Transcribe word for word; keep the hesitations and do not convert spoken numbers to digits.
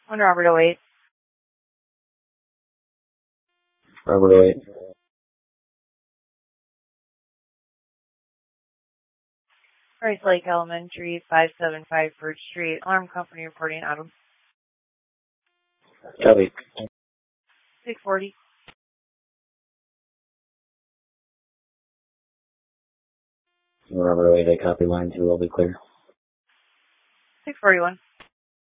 One Robert oh eight. Robert oh eight. Rice Lake Elementary, five seven five Birch Street. Alarm company reporting Adam. Copy. six forty. Robert oh eight, I copy line two, will be clear. six forty-one.